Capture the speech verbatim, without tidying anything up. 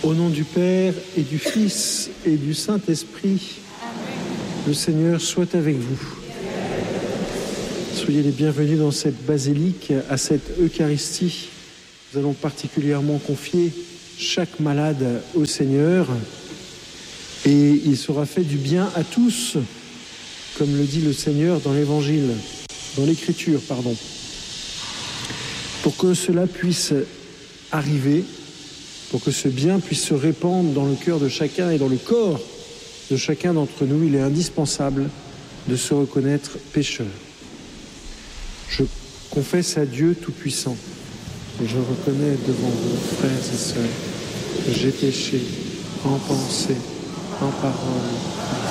Au nom du Père et du Fils et du Saint-Esprit, le Seigneur soit avec vous. Soyez les bienvenus dans cette basilique, à cette Eucharistie. Nous allons particulièrement confier chaque malade au Seigneur et il sera fait du bien à tous, comme le dit le Seigneur dans l'Évangile, dans l'Écriture, pardon. Pour que cela puisse arriver, pour que ce bien puisse se répandre dans le cœur de chacun et dans le corps de chacun d'entre nous, il est indispensable de se reconnaître pécheur. Je confesse à Dieu Tout-Puissant et je reconnais devant vous, frères et sœurs, que j'ai péché en pensée, en parole,